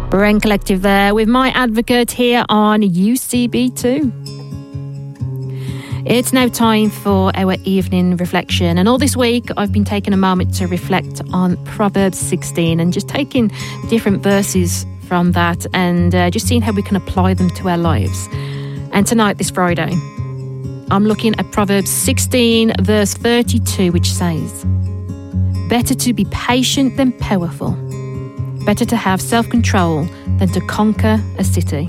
Brain Collective there with my advocate here on UCB2. It's now time for our evening reflection, and all this week I've been taking a moment to reflect on Proverbs 16 and just taking different verses from that and just seeing how we can apply them to our lives. And tonight, this Friday, I'm looking at Proverbs 16 verse 32, which says, "Better to be patient than powerful. Better to have self-control than to conquer a city."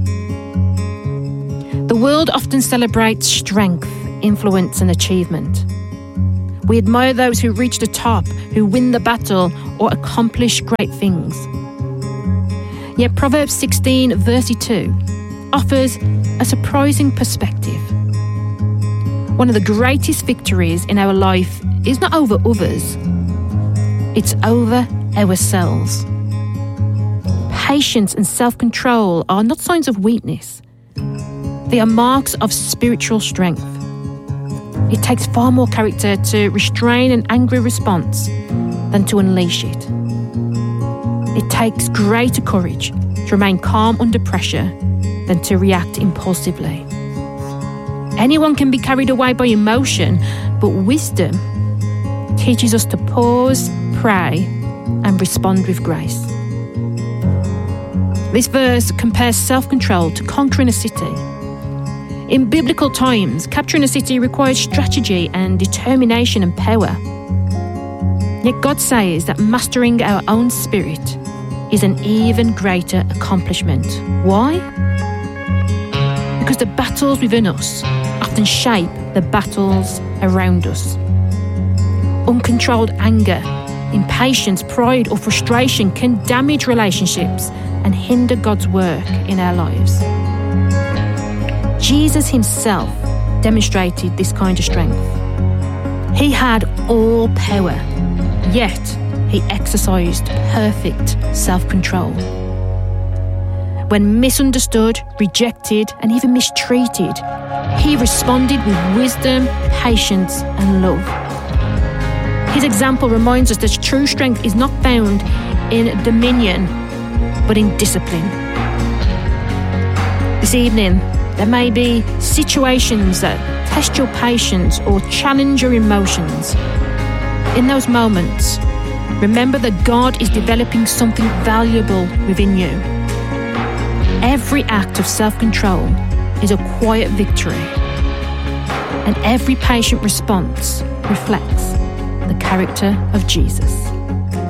The world often celebrates strength, influence and achievement. We admire those who reach the top, who win the battle or accomplish great things. Yet Proverbs 16 verse 32 offers a surprising perspective. One of the greatest victories in our life is not over others, it's over ourselves. Patience and self-control are not signs of weakness. They are marks of spiritual strength. It takes far more character to restrain an angry response than to unleash it. It takes greater courage to remain calm under pressure than to react impulsively. Anyone can be carried away by emotion, but wisdom teaches us to pause, pray, and respond with grace. This verse compares self-control to conquering a city. In biblical times, capturing a city required strategy and determination and power. Yet God says that mastering our own spirit is an even greater accomplishment. Why? Because the battles within us often shape the battles around us. Uncontrolled anger, impatience, pride or frustration can damage relationships and hinder God's work in our lives. Jesus himself demonstrated this kind of strength. He had all power, yet he exercised perfect self-control. When misunderstood, rejected, and even mistreated, he responded with wisdom, patience, and love. His example reminds us that true strength is not found in dominion, but in discipline. This evening, there may be situations that test your patience or challenge your emotions. In those moments, remember that God is developing something valuable within you. Every act of self-control is a quiet victory, and every patient response reflects the character of Jesus.